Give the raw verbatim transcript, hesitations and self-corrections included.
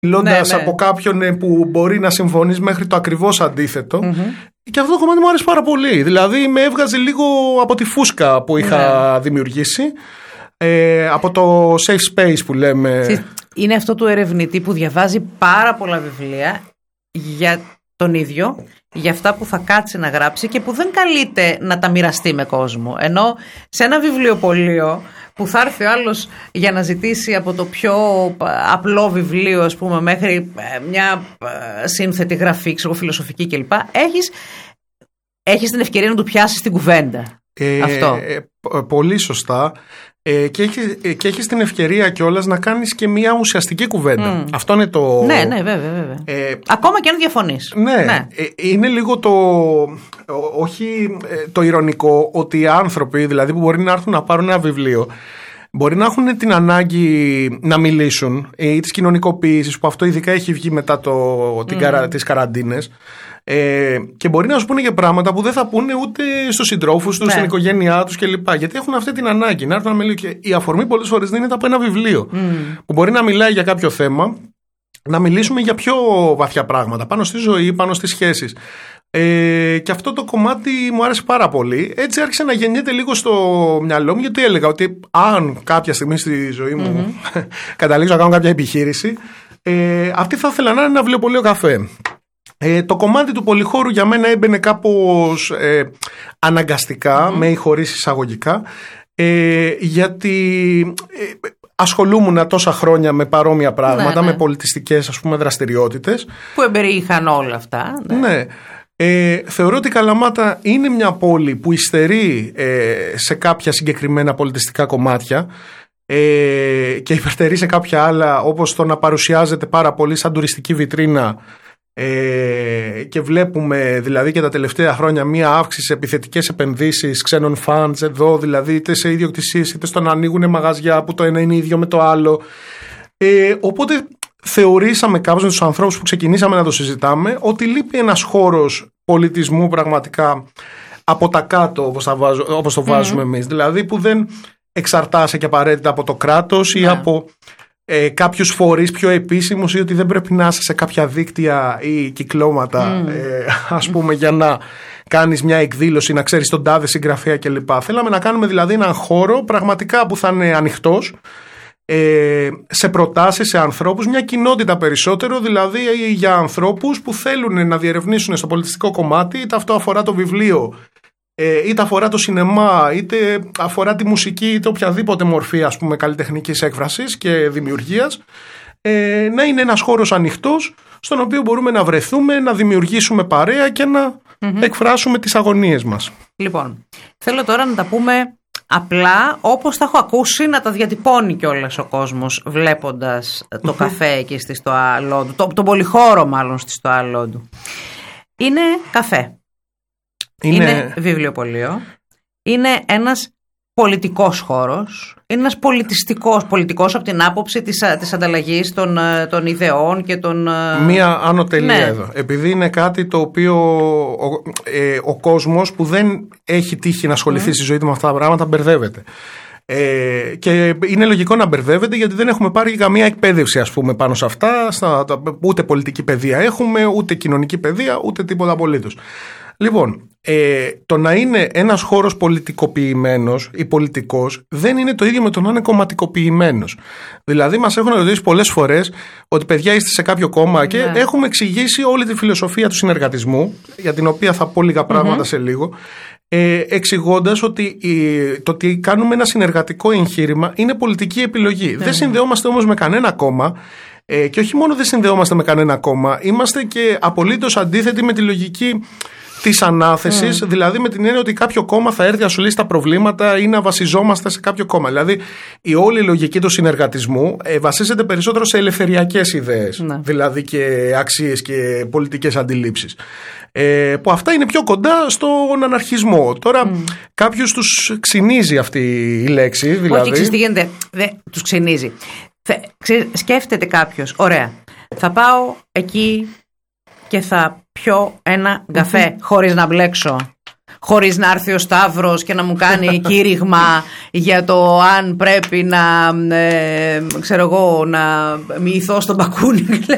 μιλώντας ναι, ναι. από κάποιον που μπορεί να συμφωνείς μέχρι το ακριβώς αντίθετο. Mm-hmm. Και αυτό το κομμάτι μου άρεσε πάρα πολύ. Δηλαδή με έβγαζε λίγο από τη φούσκα που είχα ναι. δημιουργήσει, ε, από το safe space που λέμε. Είναι αυτό του ερευνητή που διαβάζει πάρα πολλά βιβλία για τον ίδιο, για αυτά που θα κάτσει να γράψει και που δεν καλείται να τα μοιραστεί με κόσμο. Ενώ σε ένα βιβλιοπωλείο που θα έρθει ο άλλος για να ζητήσει από το πιο απλό βιβλίο, ας πούμε, μέχρι μια σύνθετη γραφή, ξέρω, φιλοσοφική κλπ. Έχεις, έχεις την ευκαιρία να του πιάσεις την κουβέντα. Ε, αυτό. Ε, πολύ σωστά. Ε, και, έχεις, και έχεις την ευκαιρία κιόλας να κάνεις και μια ουσιαστική κουβέντα. Mm. Αυτό είναι το... Ναι, ναι, βέβαια, βέβαια. Ε, Ακόμα και αν διαφωνείς. Ναι, ναι. Ε, είναι λίγο το... όχι το ηρωνικό ότι οι άνθρωποι, δηλαδή που μπορεί να έρθουν να πάρουν ένα βιβλίο, μπορεί να έχουν την ανάγκη να μιλήσουν ή τις κοινωνικοποίησεις, που αυτό ειδικά έχει βγει μετά το, την mm. καρα, τις καραντίνες. Ε, και μπορεί να σου πούνε και πράγματα που δεν θα πούνε ούτε στους συντρόφους τους, ναι. στην οικογένειά τους κλπ. Γιατί έχουν αυτή την ανάγκη να έρθουν να μιλήσουν. Και η αφορμή πολλές φορές δίνεται από ένα βιβλίο mm. που μπορεί να μιλάει για κάποιο θέμα, να μιλήσουμε για πιο βαθιά πράγματα, πάνω στη ζωή, πάνω στις σχέσεις. Ε, και αυτό το κομμάτι μου άρεσε πάρα πολύ. Έτσι άρχισε να γεννιέται λίγο στο μυαλό μου, γιατί έλεγα ότι αν κάποια στιγμή στη ζωή μου mm-hmm. καταλήξω να κάνω κάποια επιχείρηση, ε, αυτή θα ήθελα να είναι ένα βιβλιοπωλείο καφέ. Ε, το κομμάτι του πολυχώρου για μένα έμπαινε κάπως ε, αναγκαστικά, mm. με ή χωρίς εισαγωγικά, ε, γιατί ε, ασχολούμουν τόσα χρόνια με παρόμοια πράγματα, ναι, ναι. με πολιτιστικές, ας πούμε, δραστηριότητες. Που εμπεριείχαν όλα αυτά. Ναι. ναι. Ε, θεωρώ ότι η Καλαμάτα είναι μια πόλη που υστερεί ε, σε κάποια συγκεκριμένα πολιτιστικά κομμάτια ε, και υπερτερεί σε κάποια άλλα, όπως το να παρουσιάζεται πάρα πολύ σαν τουριστική βιτρίνα. Ε, και βλέπουμε δηλαδή και τα τελευταία χρόνια μία αύξηση σε επιθετικές επενδύσεις ξένων funds εδώ, δηλαδή είτε σε ιδιοκτησίες είτε στο να ανοίγουν μαγαζιά που το ένα είναι ίδιο με το άλλο. Ε, οπότε θεωρήσαμε κάπως με τους ανθρώπους που ξεκινήσαμε να το συζητάμε ότι λείπει ένας χώρος πολιτισμού πραγματικά από τα κάτω, όπως, τα βάζω, όπως το βάζουμε mm-hmm. εμείς, δηλαδή που δεν εξαρτάσαι και απαραίτητα από το κράτος ή yeah. από Ε, κάποιους φορείς πιο επίσημους, ή ότι δεν πρέπει να είσαι σε κάποια δίκτυα ή κυκλώματα mm. ε, ας πούμε, για να κάνεις μια εκδήλωση, να ξέρεις τον τάδε συγγραφέα κλπ. Θέλαμε να κάνουμε δηλαδή έναν χώρο πραγματικά που θα είναι ανοιχτός ε, σε προτάσεις, σε ανθρώπους, μια κοινότητα περισσότερο, δηλαδή για ανθρώπους που θέλουν να διερευνήσουν στο πολιτιστικό κομμάτι, είτε αυτό αφορά το βιβλίο, είτε αφορά το σινεμά, είτε αφορά τη μουσική, είτε οποιαδήποτε μορφή, ας πούμε, καλλιτεχνικής έκφρασης και δημιουργίας, ε, να είναι ένας χώρος ανοιχτός στον οποίο μπορούμε να βρεθούμε, να δημιουργήσουμε παρέα και να mm-hmm. εκφράσουμε τις αγωνίες μας. Λοιπόν, θέλω τώρα να τα πούμε απλά όπως τα έχω ακούσει να τα διατυπώνει κιόλας ο κόσμος βλέποντας το καφέ εκεί στη Στοά Λόντου, το, τον πολυχώρο μάλλον στη Στοά Λόντου. Είναι καφέ. Είναι... είναι βιβλιοπωλείο, είναι ένας πολιτικός χώρος, είναι ένας πολιτιστικός, πολιτικός από την άποψη της, της ανταλλαγής των, των ιδεών και των... Μία άνω τελεία ναι. εδώ, επειδή είναι κάτι το οποίο ο, ε, ο κόσμος που δεν έχει τύχει να ασχοληθεί mm. στη ζωή του με αυτά τα πράγματα μπερδεύεται. Ε, και είναι λογικό να μπερδεύεται, γιατί δεν έχουμε πάρει καμία εκπαίδευση, ας πούμε, πάνω σε αυτά, στα, ούτε πολιτική παιδεία έχουμε, ούτε κοινωνική παιδεία, ούτε τίποτα απολύτως. Λοιπόν, ε, το να είναι ένας χώρος πολιτικοποιημένος ή πολιτικός δεν είναι το ίδιο με το να είναι κομματικοποιημένος. Δηλαδή μας έχουν ρωτήσει πολλές φορές ότι παιδιά είστε σε κάποιο κόμμα, και yeah. έχουμε εξηγήσει όλη τη φιλοσοφία του συνεργατισμού, για την οποία θα πω λίγα πράγματα mm-hmm. σε λίγο, ε, εξηγώντας ότι ε, το ότι κάνουμε ένα συνεργατικό εγχείρημα είναι πολιτική επιλογή. Mm-hmm. Δεν συνδεόμαστε όμως με κανένα κόμμα. Ε, και όχι μόνο δεν συνδεόμαστε με κανένα κόμμα, είμαστε και απολύτως αντίθετοι με τη λογική της ανάθεσης, mm. δηλαδή με την έννοια ότι κάποιο κόμμα θα έρθει να σου λύσει τα προβλήματα ή να βασιζόμαστε σε κάποιο κόμμα. Δηλαδή η όλη λογική του συνεργατισμού ε, βασίζεται περισσότερο σε ελευθεριακές ιδέες, mm. δηλαδή και αξίες και πολιτικές αντιλήψεις. Ε, που αυτά είναι πιο κοντά στον αναρχισμό. Τώρα mm. κάποιους τους ξυνίζει αυτή η λέξη. Δηλαδή... Όχι, ξέρεις τι γίνεται, δεν τους ξυνίζει. Σκέφτεται κάποιος, ωραία, θα πάω εκεί και θα πιω ένα καφέ χωρίς να μπλέξω, χωρίς να έρθει ο Σταύρος και να μου κάνει κήρυγμα για το αν πρέπει να, ε, ξέρω εγώ, να μοιηθώ στον μπακούνι.